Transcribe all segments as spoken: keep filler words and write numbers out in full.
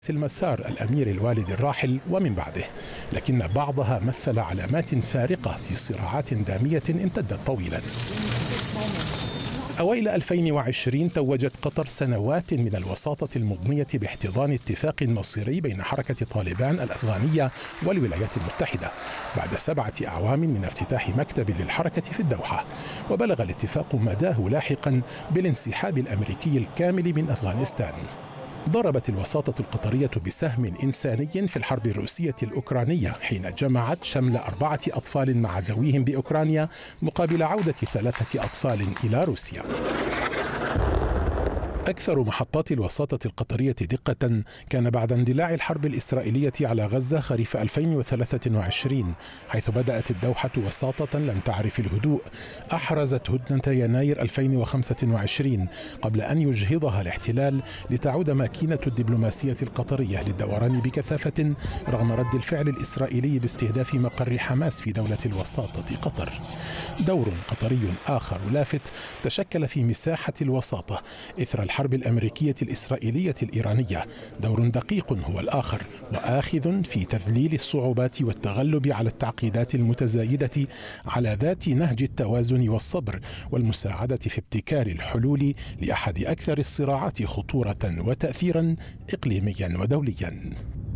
المسار الأمير الوالد الراحل ومن بعده، لكن بعضها مثل علامات فارقة في صراعات دامية امتدت طويلا. أوائل ألفين وعشرين توجت قطر سنوات من الوساطة المضنية باحتضان اتفاق مصيري بين حركة طالبان الأفغانية والولايات المتحدة بعد سبعة أعوام من افتتاح مكتب للحركة في الدوحة، وبلغ الاتفاق مداه لاحقا بالانسحاب الأمريكي الكامل من أفغانستان. ضربت الوساطة القطرية بسهم إنساني في الحرب الروسية الأوكرانية حين جمعت شمل أربعة أطفال مع ذويهم بأوكرانيا مقابل عودة ثلاثة أطفال إلى روسيا. أكثر محطات الوساطة القطرية دقة كان بعد اندلاع الحرب الإسرائيلية على غزة خريف ألفين وثلاثة وعشرين، حيث بدأت الدوحة وساطة لم تعرف الهدوء أحرزت هدنة يناير ألفين وخمسة وعشرين قبل أن يجهضها الاحتلال لتعود ماكينة الدبلوماسية القطرية للدوران بكثافة رغم رد الفعل الإسرائيلي باستهداف مقر حماس في دولة الوساطة قطر. دور قطري آخر لافت تشكل في مساحة الوساطة إثر الحرب الأمريكية الإسرائيلية الإيرانية، دور دقيق هو الآخر وآخذ في تذليل الصعوبات والتغلب على التعقيدات المتزايدة على ذات نهج التوازن والصبر والمساعدة في ابتكار الحلول لأحد أكثر الصراعات خطورة وتأثيرا إقليميا ودوليا.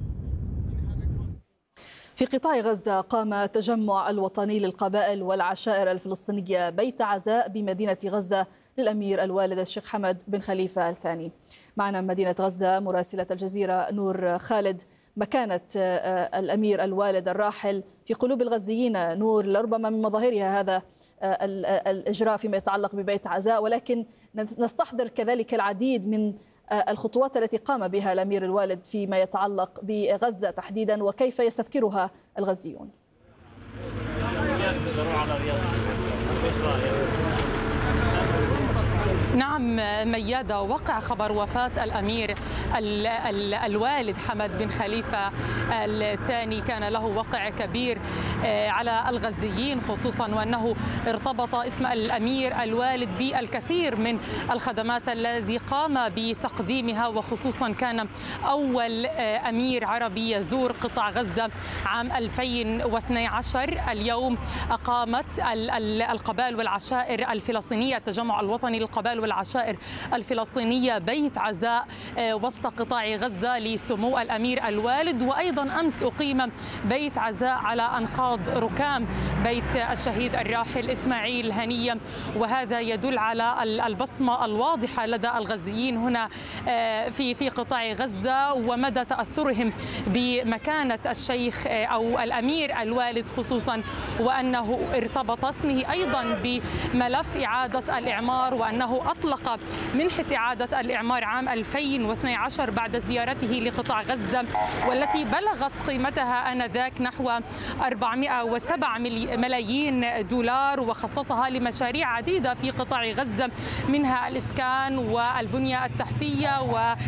في قطاع غزة قام التجمع الوطني للقبائل والعشائر الفلسطينية بيت عزاء بمدينة غزة للأمير الوالد الشيخ حمد بن خليفة الثاني. معنا مدينة غزة مراسلة الجزيرة نور خالد. مكانة الأمير الوالد الراحل في قلوب الغزيين نور لربما من مظاهرها هذا الإجراء فيما يتعلق ببيت عزاء، ولكن نستحضر كذلك العديد من الخطوات التي قام بها الأمير الوالد فيما يتعلق بغزة تحديدا وكيف يستذكرها الغزيون. نعم ميادة، وقع خبر وفاة الأمير ال ال الوالد حمد بن خليفة الثاني كان له وقع كبير على الغزيين، خصوصا وأنه ارتبط اسم الأمير الوالد بالكثير من الخدمات الذي قام بتقديمها، وخصوصا كان أول أمير عربي يزور قطاع غزة عام ألفين واثني عشر. اليوم أقامت القبائل والعشائر الفلسطينية، التجمع الوطني للقبائل والعشائر الفلسطينية، بيت عزاء وسط قطاع غزة لسمو الأمير الوالد. وأيضا أمس أقيم بيت عزاء على أنقاض ركام بيت الشهيد الراحل إسماعيل هنية، وهذا يدل على البصمة الواضحة لدى الغزيين هنا في في قطاع غزة ومدى تأثرهم بمكانة الشيخ أو الأمير الوالد، خصوصا وأنه ارتبط اسمه أيضا بملف إعادة الإعمار، وأنه أطلق منحة إعادة الإعمار عام ألفين واثني عشر بعد زيارته لقطاع غزة، والتي بلغت قيمتها آنذاك نحو أربعمئة وسبعة ملايين دولار، وخصصها لمشاريع عديدة في قطاع غزة، منها الإسكان والبنية التحتية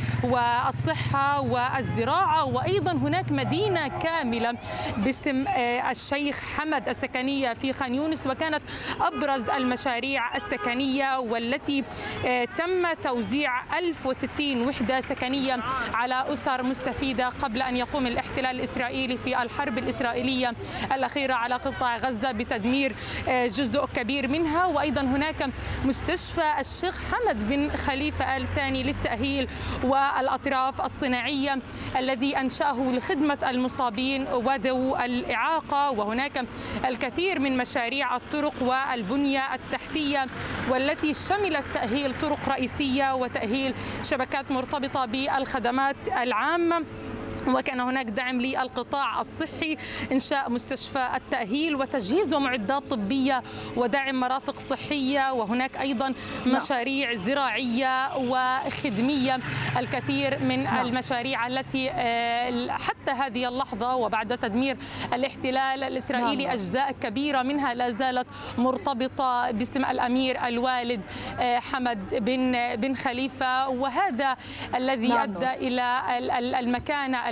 والصحة والزراعة، وأيضا هناك مدينة كاملة باسم الشيخ حمد السكنية في خان يونس، وكانت أبرز المشاريع السكنية والتي تم توزيع ألف وستين وحدة سكنية على أسر مستفيدة قبل أن يقوم الاحتلال الإسرائيلي في الحرب الإسرائيلية الأخيرة على قطاع غزة بتدمير جزء كبير منها. وأيضا هناك مستشفى الشيخ حمد بن خليفة الثاني للتأهيل والأطراف الصناعية الذي أنشأه لخدمة المصابين وذوي الإعاقة، وهناك الكثير من مشاريع الطرق والبنية التحتية والتي شملت تأهيل طرق رئيسية وتأهيل شبكات مرتبطة بالخدمات العامة. وكان هناك دعم للقطاع الصحي، إنشاء مستشفى التأهيل وتجهيز معدات طبية ودعم مرافق صحية، وهناك أيضا مشاريع زراعية وخدمية، الكثير من نعم. المشاريع التي حتى هذه اللحظة وبعد تدمير الاحتلال الإسرائيلي نعم. أجزاء كبيرة منها لا زالت مرتبطة باسم الأمير الوالد حمد بن بن خليفة، وهذا الذي نعم. أدى إلى المكانة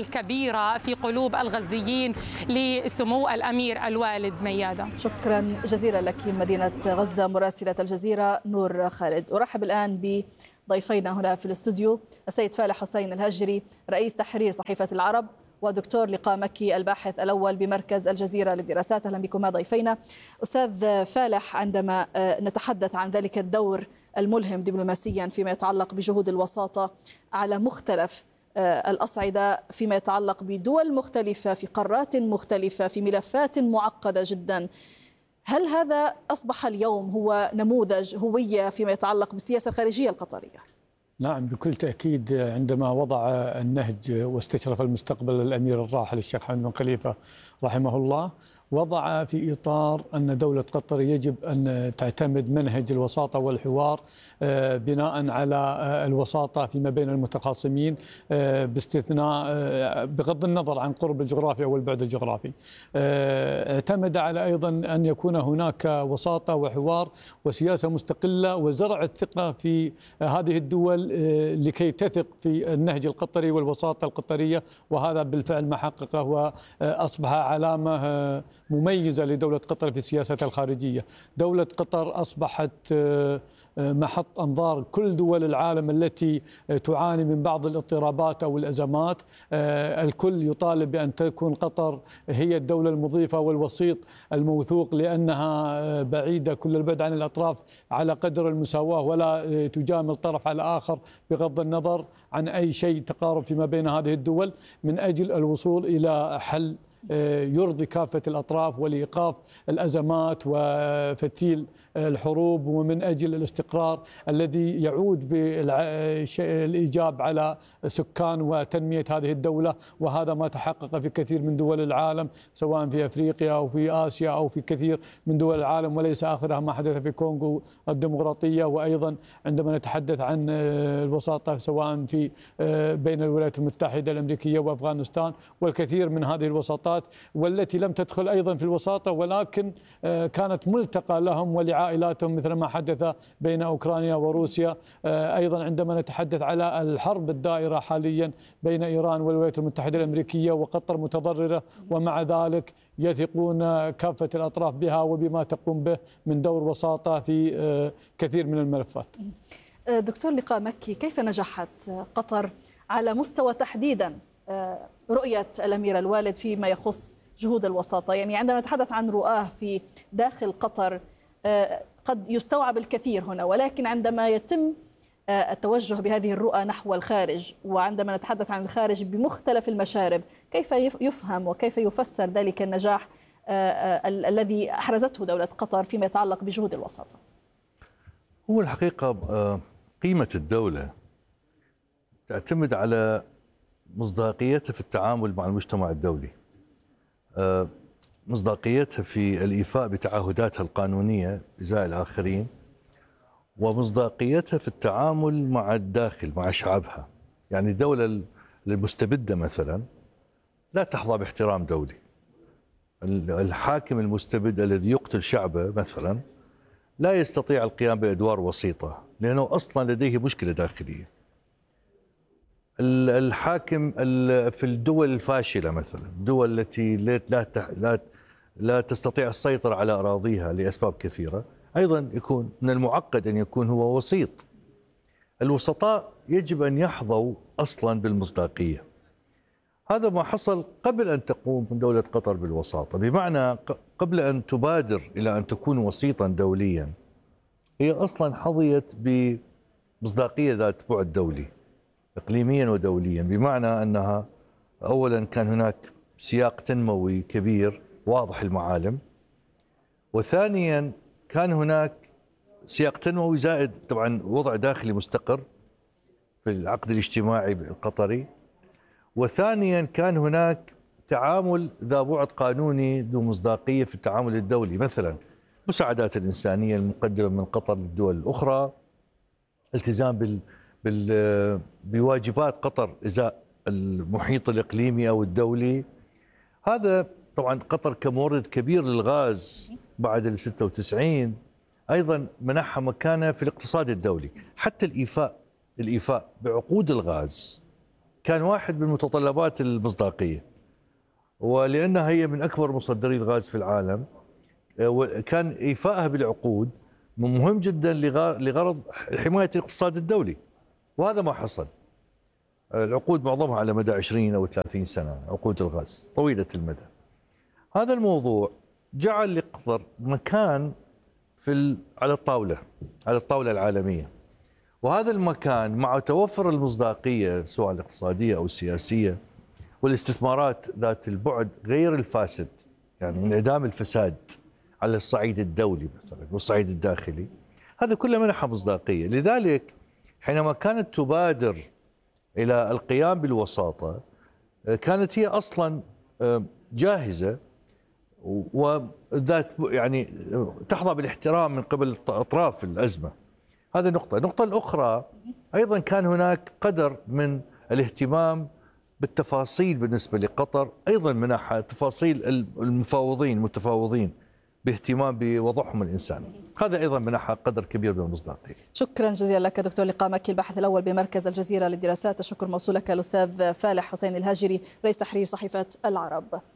الكبيرة في قلوب الغزيين لسمو الأمير الوالد ميادة. شكرا جزيلا لك مدينة غزة مراسلة الجزيرة نور خالد. أرحب الآن بضيفينا هنا في الاستوديو السيد فالح حسين الهجري رئيس تحرير صحيفة العرب، ودكتور لقاء مكي الباحث الأول بمركز الجزيرة للدراسات. أهلا بكما ضيفينا. أستاذ فالح، عندما نتحدث عن ذلك الدور الملهم دبلوماسيا فيما يتعلق بجهود الوساطة على مختلف الأصعدة، فيما يتعلق بدول مختلفة في قارات مختلفة في ملفات معقدة جدا، هل هذا أصبح اليوم هو نموذج هوية فيما يتعلق بالسياسة الخارجية القطرية؟ نعم بكل تأكيد. عندما وضع النهج واستشرف المستقبل الأمير الراحل الشيخ حمد بن خليفة رحمه الله، وضع في إطار أن دولة قطر يجب أن تعتمد منهج الوساطة والحوار بناء على الوساطة فيما بين المتخاصمين، باستثناء بغض النظر عن قرب الجغرافي أو البعد الجغرافي. اعتمد على أيضا أن يكون هناك وساطة وحوار وسياسة مستقلة وزرع الثقة في هذه الدول لكي تثق في النهج القطري والوساطة القطرية، وهذا بالفعل ما حققه وأصبح علامة مميزة لدولة قطر في سياستها الخارجية. دولة قطر أصبحت محط أنظار كل دول العالم التي تعاني من بعض الاضطرابات أو الأزمات. الكل يطالب بأن تكون قطر هي الدولة المضيفة والوسيط الموثوق، لأنها بعيدة كل البعد عن الأطراف على قدر المساواة، ولا تجامل طرف على آخر بغض النظر عن أي شيء تقارب فيما بين هذه الدول، من أجل الوصول إلى حل يرضي كافة الأطراف ولإيقاف الأزمات وفتيل الحروب، ومن أجل الاستقرار الذي يعود بالإيجاب على سكان وتنمية هذه الدولة. وهذا ما تحقق في كثير من دول العالم، سواء في أفريقيا أو في آسيا أو في كثير من دول العالم، وليس آخرها ما حدث في كونغو الديمقراطية. وأيضا عندما نتحدث عن الوساطة سواء في بين الولايات المتحدة الأمريكية وأفغانستان والكثير من هذه الوساطات، والتي لم تدخل أيضا في الوساطة ولكن كانت ملتقى لهم ولعائلاتهم، مثل ما حدث بين أوكرانيا وروسيا. أيضا عندما نتحدث على الحرب الدائرة حاليا بين إيران والولايات المتحدة الأمريكية وقطر متضررة، ومع ذلك يثقون كافة الأطراف بها وبما تقوم به من دور وساطة في كثير من الملفات. دكتور لقاء مكي، كيف نجحت قطر على مستوى تحديدا رؤية الأمير الوالد فيما يخص جهود الوساطة؟ يعني عندما نتحدث عن رؤاه في داخل قطر قد يستوعب الكثير هنا، ولكن عندما يتم التوجه بهذه الرؤى نحو الخارج، وعندما نتحدث عن الخارج بمختلف المشارب، كيف يفهم وكيف يفسر ذلك النجاح الذي أحرزته دولة قطر فيما يتعلق بجهود الوساطة؟ هو الحقيقة قيمة الدولة تعتمد على مصداقيتها في التعامل مع المجتمع الدولي، مصداقيتها في الإيفاء بتعهداتها القانونية إزاء الآخرين، ومصداقيتها في التعامل مع الداخل مع شعبها. يعني الدولة المستبدة مثلا لا تحظى باحترام دولي. الحاكم المستبد الذي يقتل شعبه مثلا لا يستطيع القيام بأدوار وسيطة، لأنه أصلا لديه مشكلة داخلية. الحاكم في الدول الفاشلة مثلا، الدول التي لا لا لا تستطيع السيطرة على أراضيها لأسباب كثيرة، أيضا يكون من المعقد أن يكون هو وسيط. الوسطاء يجب أن يحظوا أصلا بالمصداقية. هذا ما حصل قبل أن تقوم دولة قطر بالوساطة، بمعنى قبل أن تبادر إلى أن تكون وسيطا دوليا هي أصلا حظيت بمصداقية ذات بعد دولي إقليميا ودوليا، بمعنى أنها أولا كان هناك سياق تنموي كبير واضح المعالم، وثانيا كان هناك سياق تنموي زائد طبعا وضع داخلي مستقر في العقد الاجتماعي القطري، وثانيا كان هناك تعامل ذا بعد قانوني ذو مصداقية في التعامل الدولي، مثلا مساعدات الإنسانية المقدمة من قطر للدول الأخرى، التزام بال بال بواجبات قطر إزاء المحيط الإقليمي أو الدولي. هذا طبعا قطر كمورد كبير للغاز بعد ال ستة وتسعين أيضا منحها مكانة في الاقتصاد الدولي. حتى الإيفاء الإيفاء بعقود الغاز كان واحد من متطلبات المصداقية، ولأنها هي من أكبر مصدري الغاز في العالم كان إيفائها بالعقود مهم جدا لغرض حماية الاقتصاد الدولي، وهذا ما حصل. العقود معظمها على مدى عشرين أو ثلاثين سنة، عقود الغاز طويلة المدى. هذا الموضوع جعل لقطر مكان في على الطاولة على الطاولة العالمية، وهذا المكان مع توفر المصداقية سواء الاقتصادية أو السياسية والاستثمارات ذات البعد غير الفاسد، يعني انعدام الفساد على الصعيد الدولي مثلا والصعيد الداخلي، هذا كله منح مصداقية. لذلك حينما كانت تبادر إلى القيام بالوساطة كانت هي أصلا جاهزة وذات يعني تحظى بالاحترام من قبل أطراف الأزمة. هذه نقطة. النقطة الأخرى أيضا كان هناك قدر من الاهتمام بالتفاصيل بالنسبة لقطر، أيضا منح تفاصيل المفاوضين المتفاوضين باهتمام بوضعهم الإنساني، هذا أيضا منح قدر كبير من المصداقية. شكرا جزيلا لك دكتور لقاء مكي الباحث الأول بمركز الجزيرة للدراسات. الشكر موصول لك الأستاذ فالح حسين الهاجري رئيس تحرير صحيفة العرب.